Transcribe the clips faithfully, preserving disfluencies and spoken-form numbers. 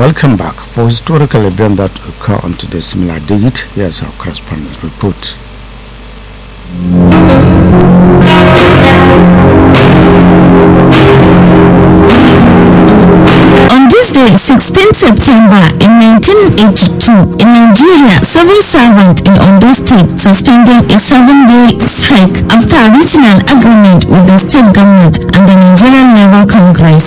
Welcome back. For historical events that occur on today's similar date, here's our correspondence report. On this day, sixteenth September in nineteen eighty-two, in Nigeria, civil servants in Ondo State suspended a seven-day strike after reaching an agreement with the state government and the Nigerian Labour Congress.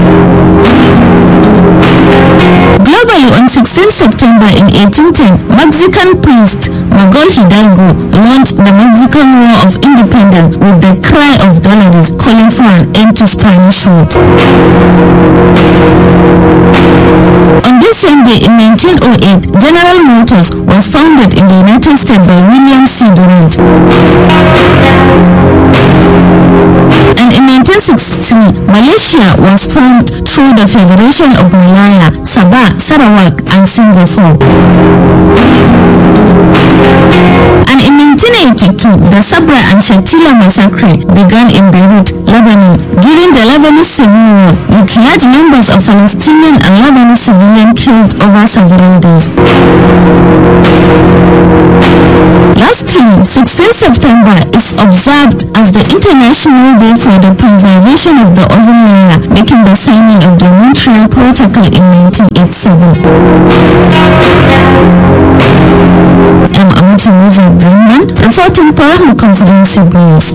Globally, on sixteenth September in eighteen ten, Mexican priest Miguel Hidalgo launched the Mexican War of Independence with the cry of Dolores calling for an end to Spanish rule. On this same day in nineteen oh eight, General Motors was founded in the United States by William C. Durant. And in nineteen sixty-three, Malaysia was formed through the Federation of Malaya, Sabah, Sarawak, and Singapore. And in nineteen eighty-two, the Sabra and Shatila massacre began in Beirut, Lebanon, during the Lebanese Civil War, with large numbers of Palestinian and Lebanese civilians killed over several days. Lastly, sixteenth September is observed as the International Day for the Preservation of the Ozone Layer, making the signing of the Montreal Protocol in nineteen eighty-seven. I'm Amity Moses Brennan, reporting for Rahma Comprehensive News.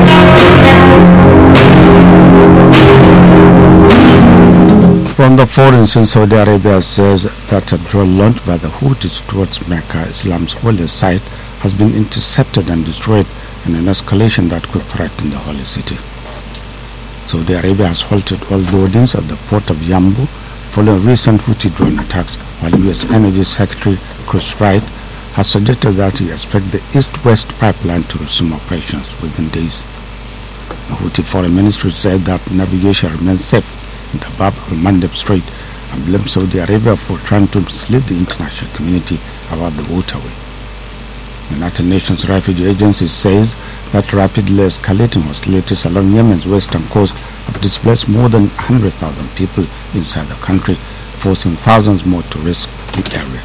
From the foreign, Saudi Arabia says that a drone launched by the Houthis towards Mecca, Islam's holy site, has been intercepted and destroyed in an escalation that could threaten the holy city. Saudi Arabia has halted all loadings at the port of Yambu following recent Houthi drone attacks, while U S Energy Secretary Chris Wright has suggested that he expects the East-West pipeline to resume operations within days. The Houthi Foreign Ministry said that navigation remains safe in the Bab al-Mandeb Strait and blamed Saudi Arabia for trying to mislead the international community about the waterway. The United Nations Refugee Agency says that rapidly escalating hostilities along Yemen's western coast have displaced more than one hundred thousand people inside the country, forcing thousands more to risk the area.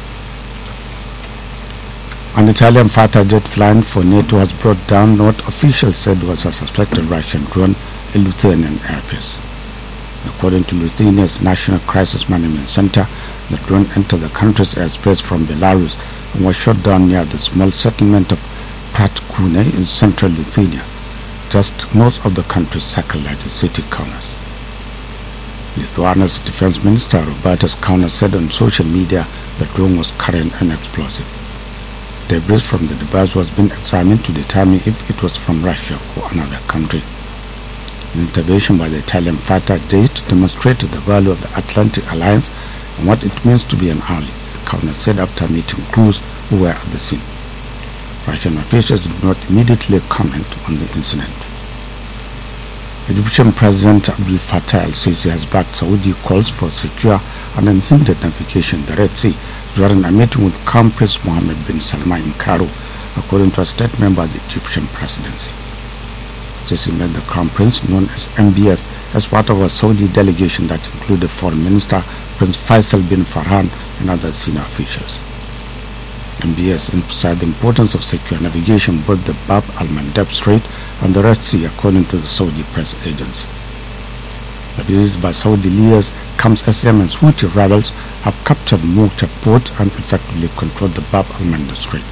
An Italian fighter jet flying for NATO has brought down what officials said was a suspected Russian drone in Lithuanian airspace. According to Lithuania's National Crisis Management Center, the drone entered the country's airspace from Belarus and was shot down near the small settlement of Pratkune in central Lithuania, just north of the country's second-largest city, Kaunas. Lithuania's defense minister Robertas Kaunas said on social media the drone was carrying an explosive. Debris from the device was being examined to determine if it was from Russia or another country. An intervention by the Italian fighter jet demonstrated the value of the Atlantic Alliance and what it means to be an ally, Kaunas said after meeting crews who were at the scene. Russian officials did not immediately comment on the incident. Egyptian President Abdel Fattah el-Sisi has backed Saudi calls for secure and unhindered navigation in the Red Sea during a meeting with Crown Prince Mohammed bin Salman in Cairo, according to a statement by the Egyptian presidency. Sisi met the Crown Prince, known as M B S, as part of a Saudi delegation that included Foreign Minister Prince Faisal bin Farhan and other senior officials. M B S emphasized the importance of secure navigation both the Bab al-Mandeb Strait and the Red Sea, according to the Saudi press agency. The visit by Saudi leaders comes as Yemen's Houthi rebels have captured Mukta port and effectively controlled the Bab al-Mandeb Strait.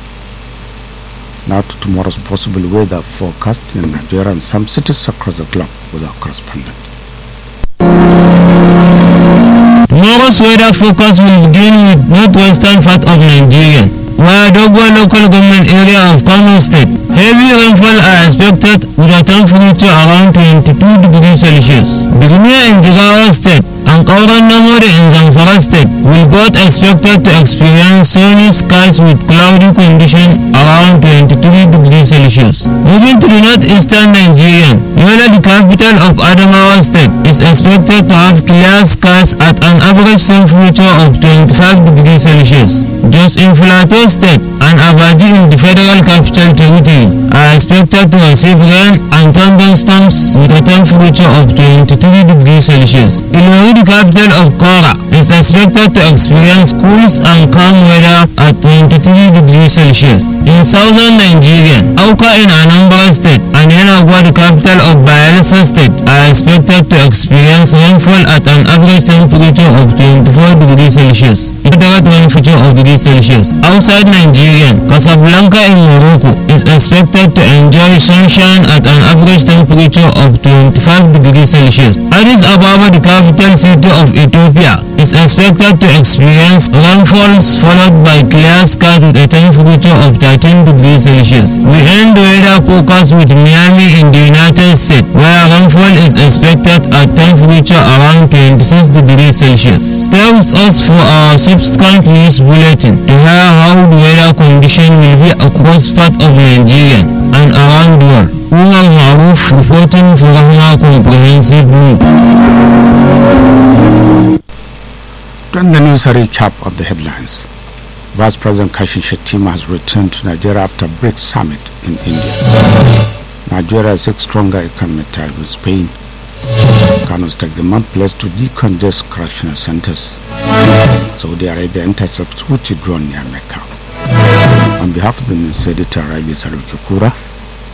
Now to tomorrow's possible weather forecast in Nigeria and some cities across the globe with our correspondent. Tomorrow's weather forecast will begin with northwestern part of Nigeria, where Dogwa local government area of Kano State. Heavy rainfall are expected with a temperature around twenty-two degrees Celsius. Beginning in Jigawa State and Kauran Namore in Zamfara State will both expected to experience sunny skies with cloudy conditions around twenty-three degrees Celsius. Moving to the northeastern Nigeria, Yola, the capital of Adamawa State, is expected to have clear skies at an average temperature of twenty-five degrees Celsius. Jos in Plateau State and Abaji in the federal capital Territory are expected to receive rain and thunderstorms with a temperature of twenty-three degrees Celsius. Ilori, the capital of Kora, is expected to experience cool and calm weather at twenty-three degrees Celsius. In southern Nigeria, Awka in Anambra State and Yenagoa, the capital of Bayelsa State, are expected to experience rainfall at an average temperature of twenty-four degrees Celsius. Moderate temperature of degrees Celsius. Outside Nigeria, Casablanca in Morocco is expected to enjoy sunshine at an average temperature of twenty-five degrees Celsius. Addis Ababa, the capital city of Ethiopia, is expected to experience rainfalls followed by clear skies with a temperature of thirteen degrees Celsius. We end the weather forecast with Miami in the United States, where rainfall is expected at temperature around twenty-six degrees Celsius. Stay with us for our subsequent news bulletin to hear how the weather condition will be across part of Nigeria and around the world. Umar Maruf reporting for Rahma Comprehensive News. Then the news, a recap of the headlines. Vice President Kashim Shettima has returned to Nigeria after BRICS summit in India. Nigeria seeks stronger economic ties with Spain. Kano State the month pledged to decongest correctional centers. Saudi Arabia enters a substitute drone near Mecca. On behalf of the news editor Rabi Saruki Kura,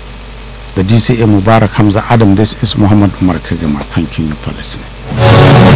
the D C A Mubarak Hamza Adam, this is Muhammad Umar Kagama. Thank you for listening.